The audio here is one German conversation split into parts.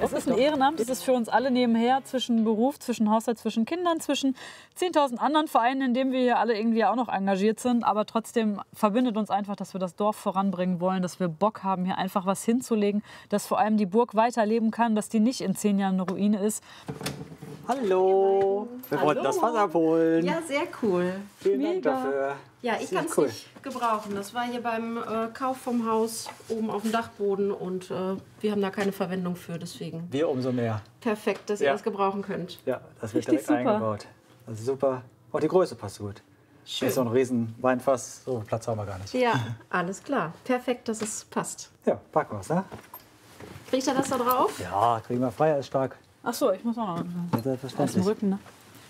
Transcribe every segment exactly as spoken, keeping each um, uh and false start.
Es ist ein Ehrenamt, es ist für uns alle nebenher, zwischen Beruf, zwischen Haushalt, zwischen Kindern, zwischen zehntausend anderen Vereinen, in denen wir hier alle irgendwie auch noch engagiert sind. Aber trotzdem verbindet uns einfach, dass wir das Dorf voranbringen wollen, dass wir Bock haben, hier einfach was hinzulegen, dass vor allem die Burg weiterleben kann, dass die nicht in zehn Jahren eine Ruine ist. Hallo, wir Hallo. wollten das Wasser abholen. Ja, sehr cool. Vielen Mega. Dank dafür. Ja, ich Sehr kann es cool. nicht gebrauchen. Das war hier beim äh, Kauf vom Haus oben auf dem Dachboden und äh, wir haben da keine Verwendung für, deswegen Wir umso mehr. perfekt, dass ihr Ja. das gebrauchen könnt. Ja, das wird Richtig direkt super. eingebaut. Also super. Auch die Größe passt gut. Schön. Ist so ein riesen Weinfass. So viel Platz haben wir gar nicht. Ja, alles klar. Perfekt, dass es passt. Ja, packen wir's, ne? Kriegt er das da drauf? Ja, kriegen wir frei, ist stark. Ach so, ich muss auch noch Ja, aus dem selbstverständlich. Rücken. Ne?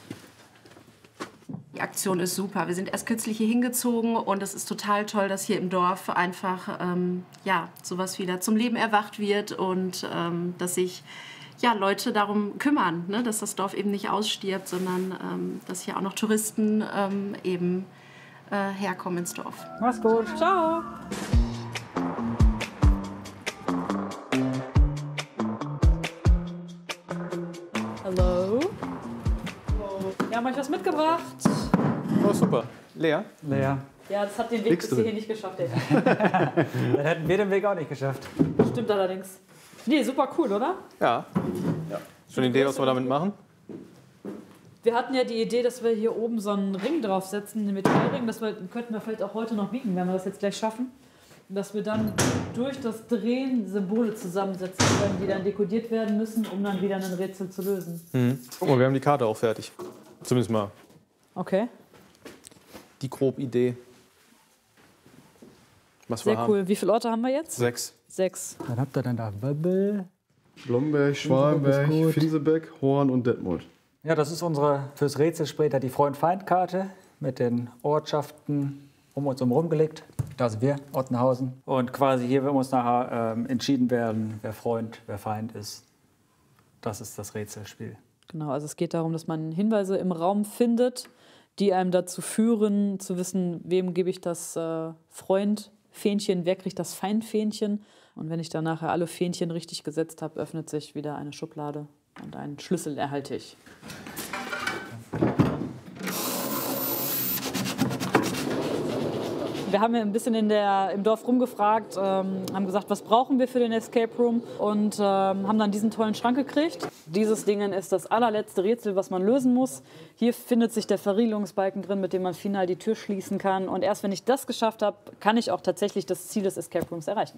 Die Aktion ist super. Wir sind erst kürzlich hier hingezogen und es ist total toll, dass hier im Dorf einfach ähm, ja, sowas wieder zum Leben erwacht wird und ähm, dass sich ja, Leute darum kümmern, ne? Dass das Dorf eben nicht ausstirbt, sondern ähm, dass hier auch noch Touristen ähm, eben äh, herkommen ins Dorf. Mach's gut. Ciao! Hallo? Ja, hab ich was mitgebracht? Oh, super. Leer? Leer. Ja, das hat den Weg Nix bis drin. hierhin nicht geschafft. Ey. Dann hätten wir den Weg auch nicht geschafft. Stimmt allerdings. Nee, super cool, oder? Ja. Schon eine Idee, was wir damit machen? Wir hatten ja die Idee, dass wir hier oben so einen Ring draufsetzen, einen Metallring. Das wir, könnten wir vielleicht auch heute noch biegen, wenn wir das jetzt gleich schaffen. Und dass wir dann durch das Drehen Symbole zusammensetzen können, die dann dekodiert werden müssen, um dann wieder ein Rätsel zu lösen. Mhm. Guck mal, wir haben die Karte auch fertig. Zumindest mal Okay, die grobe Idee. Was wir sehr haben. cool. Wie viele Orte haben wir jetzt? Sechs. Sechs. Dann habt ihr dann da Wöbbel. Blomberg, Schwalenberg, ist gut. Finsebeck, Horn und Detmold. Ja, das ist unsere fürs Rätsel später die Freund-Feind-Karte mit den Ortschaften um uns herum gelegt. Da sind wir, Ottenhausen. Und quasi hier wird uns nachher ähm, entschieden werden, wer Freund, wer Feind ist. Das ist das Rätselspiel. Genau, also es geht darum, dass man Hinweise im Raum findet, die einem dazu führen, zu wissen, wem gebe ich das äh, Freund-Fähnchen, wer kriegt das Feind-Fähnchen. Und wenn ich dann nachher alle Fähnchen richtig gesetzt habe, öffnet sich wieder eine Schublade und einen Schlüssel erhalte ich. Wir haben ja ein bisschen in der, im Dorf rumgefragt, ähm, haben gesagt, was brauchen wir für den Escape Room und ähm, haben dann diesen tollen Schrank gekriegt. Dieses Ding ist das allerletzte Rätsel, was man lösen muss. Hier findet sich der Verriegelungsbalken drin, mit dem man final die Tür schließen kann. Und erst wenn ich das geschafft habe, kann ich auch tatsächlich das Ziel des Escape Rooms erreichen.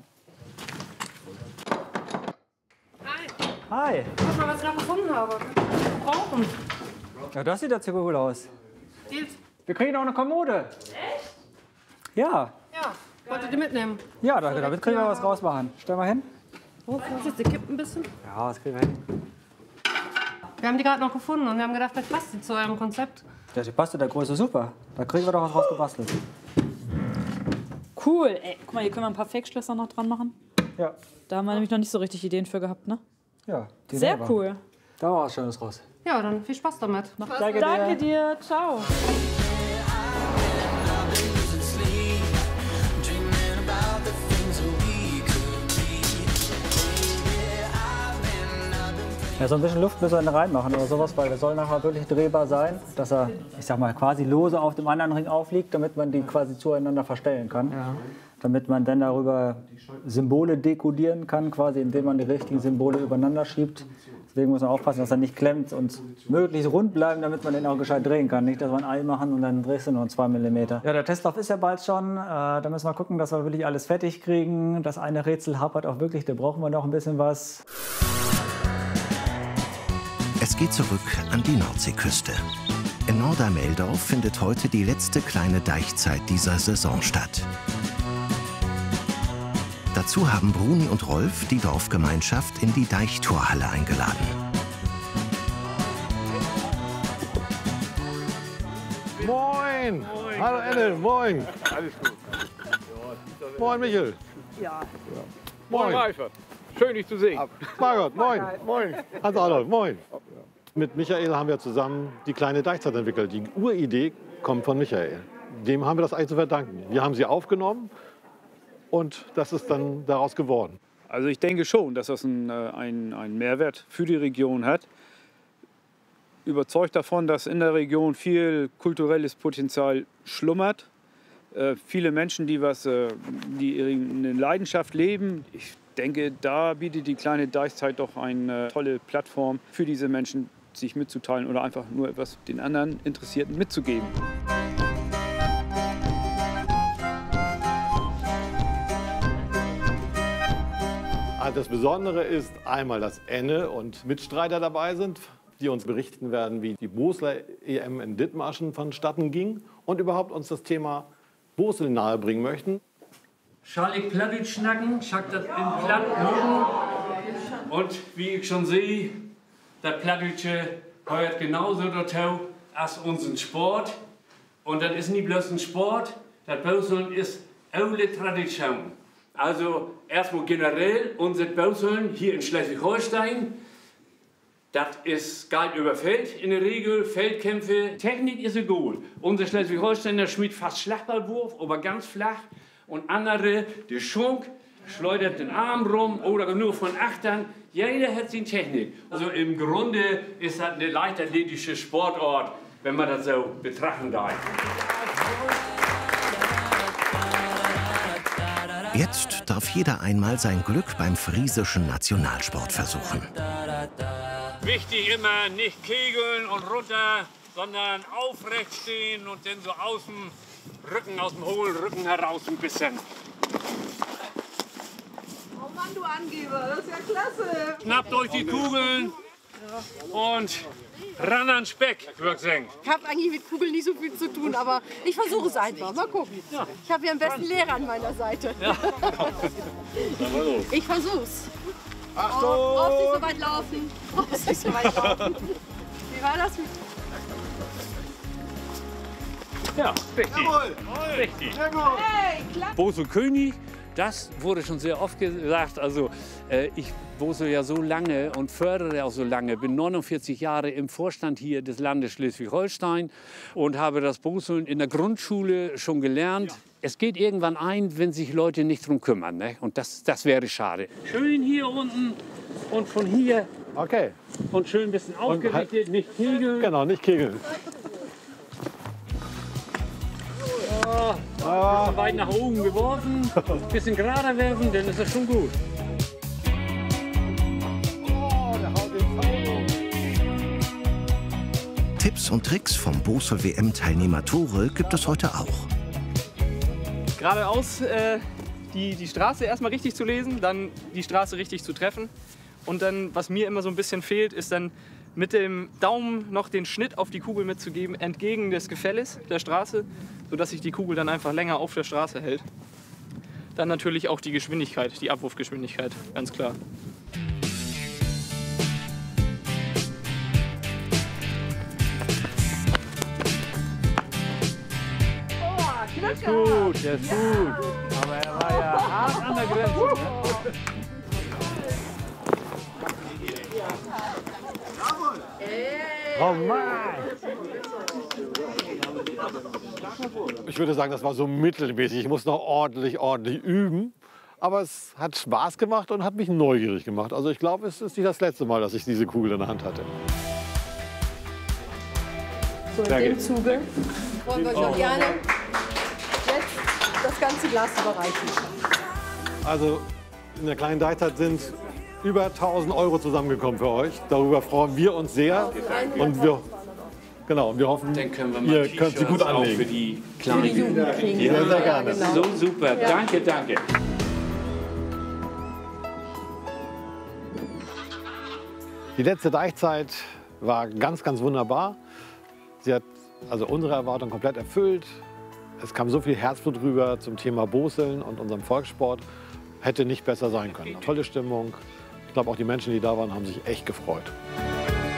Hi! Guck mal, was ich noch gefunden habe. Brauchen. Ja, das sieht ja ziemlich cool aus. Geht's? Wir kriegen auch eine Kommode. Echt? Ja. Ja, wolltet ihr mitnehmen? Ja, da, damit können wir was rausmachen. Stell mal hin. Oh, Vorsicht, sie kippt ein bisschen. Ja, das kriegen wir hin. Wir haben die gerade noch gefunden und wir haben gedacht, vielleicht passt die zu eurem Konzept. Ja, die passt in der Größe super. Da kriegen wir doch was rausgebastelt. Cool. Ey, guck mal, hier können wir ein paar Fake-Schlösser noch dran machen. Ja. Da haben wir nämlich noch nicht so richtig Ideen für gehabt, ne? Ja, die Sehr selber. cool. Da war was Schönes raus. Ja, dann viel Spaß damit. Danke, Danke dir. Ciao. Ja, so ein bisschen Luft müssen wir da reinmachen oder sowas, weil der soll nachher wirklich drehbar sein, dass er, ich sag mal, quasi lose auf dem anderen Ring aufliegt, damit man die quasi zueinander verstellen kann. Ja. Damit man dann darüber Symbole dekodieren kann, quasi indem man die richtigen Symbole übereinander schiebt. Deswegen muss man aufpassen, dass er nicht klemmt und möglichst rund bleiben, damit man den auch gescheit drehen kann. Nicht, dass wir ein Ei machen und dann drehst du nur zwei Millimeter. Ja, der Testlauf ist ja bald schon. Äh, da müssen wir gucken, dass wir wirklich alles fertig kriegen. Das eine Rätsel hapert auch wirklich, da brauchen wir noch ein bisschen was. Es geht zurück an die Nordseeküste. In Nordermeldorf findet heute die letzte kleine Deichzeit dieser Saison statt. Dazu haben Bruni und Rolf die Dorfgemeinschaft in die Deichtorhalle eingeladen. Moin! Moin. Hallo Enne, moin! Alles gut. Moin Michel! Ja. Moin! Moin Reifert. Schön, dich zu sehen. Margot, moin! Moin! Hans Adolf, moin! Mit Michael haben wir zusammen die kleine Deichzeit entwickelt. Die Uridee kommt von Michael. Dem haben wir das eigentlich zu verdanken. Wir haben sie aufgenommen und das ist dann daraus geworden. Also ich denke schon, dass das einen ein Mehrwert für die Region hat. Überzeugt davon, dass in der Region viel kulturelles Potenzial schlummert. Äh, viele Menschen, die, was, äh, die eine Leidenschaft leben. Ich denke, da bietet die kleine Deichzeit doch eine tolle Plattform für diese Menschen, sich mitzuteilen oder einfach nur etwas den anderen Interessierten mitzugeben. Also das Besondere ist einmal, dass Enne und Mitstreiter dabei sind, die uns berichten werden, wie die Bosler E M in Dithmarschen vonstatten ging und überhaupt uns das Thema Bosel nahebringen möchten. Schall ich Plattdeutsch schnacken, schack das in Platt mögen. Und wie ich schon sehe, das Plattdeutsche heuert genauso dazu als unseren Sport. Und das ist nicht bloß ein Sport, das Boseln ist alte Tradition. Also erstmal generell unser Boseln hier in Schleswig-Holstein. Das ist galt über Feld in der Regel, Feldkämpfe. Technik ist ein Goal. Unser Schleswig-Holsteiner schmied fast Schlagballwurf, aber ganz flach. Und andere, der Schunk, schleudert den Arm rum oder nur von Achtern. Jeder hat seine Technik. Also im Grunde ist das eine leichtathletische Sportort, wenn man das so betrachten darf. Jetzt darf jeder einmal sein Glück beim friesischen Nationalsport versuchen. Wichtig immer nicht kegeln und runter, sondern aufrecht stehen und dann so aus dem Rücken, aus dem hohlen Rücken heraus ein bisschen. Oh Mann, du Angeber, das ist ja klasse. Schnappt euch die Kugeln und ran an Speck, würde ich sagen. Ich habe eigentlich mit Kugeln nicht so viel zu tun, aber ich versuche es einfach. Mal gucken. Ja. Ich habe ja am besten Lehrer an meiner Seite. Ja. Ich versuch's. Achtung! Oh, brauchst nicht so weit laufen. Brauchst nicht so weit laufen. Wie war das? Ja, richtig. Jawohl! Richtig. Jawohl! Hey, klasse! Bosel König, das wurde schon sehr oft gesagt. Also äh, ich bosel ja so lange und fördere auch so lange. Bin neunundvierzig Jahre im Vorstand hier des Landes Schleswig-Holstein und habe das Boseln in der Grundschule schon gelernt. Ja. Es geht irgendwann ein, wenn sich Leute nicht drum kümmern. Ne? Und das, das wäre schade. Schön hier unten und von hier. Okay. Und schön ein bisschen aufgerichtet, halt, nicht kegeln. Genau, nicht kegeln. Oh, ah. Bisschen weit nach oben geworfen, ein bisschen gerader werfen, dann ist das schon gut. Oh, der haut den Zaun. Tipps und Tricks vom Bosel-W M-Teilnehmer Tore gibt es heute auch. Geradeaus äh, die, die Straße erstmal richtig zu lesen, dann die Straße richtig zu treffen. Und dann, was mir immer so ein bisschen fehlt, ist dann mit dem Daumen noch den Schnitt auf die Kugel mitzugeben, entgegen des Gefälles der Straße, sodass sich die Kugel dann einfach länger auf der Straße hält. Dann natürlich auch die Geschwindigkeit, die Abwurfgeschwindigkeit, ganz klar. Der ist gut, der ist ja. gut. Aber er war ja hart an der Grenze. Ne? Oh Mann! Ich würde sagen, das war so mittelmäßig. Ich muss noch ordentlich, ordentlich üben. Aber es hat Spaß gemacht und hat mich neugierig gemacht. Also ich glaube, es ist nicht das letzte Mal, dass ich diese Kugel in der Hand hatte. So in dem Zuge wollen wir schon oh. gerne jetzt das ganze Glas überreichen. Also in der kleinen Deichzeit sind über tausend Euro zusammengekommen für euch. Darüber freuen wir uns sehr. Und wir, genau, wir hoffen, dann können wir mal ihr könnt sie gut anlegen. Für die kleinen Jugend kriegen. Ja, sehr, sehr gerne. Ja, genau. So super. Ja. Danke, danke. Die letzte Deichzeit war ganz, ganz wunderbar. Sie hat also unsere Erwartungen komplett erfüllt. Es kam so viel Herzblut rüber zum Thema Boseln und unserem Volkssport. Hätte nicht besser sein können. Tolle Stimmung. Ich glaube, auch die Menschen, die da waren, haben sich echt gefreut.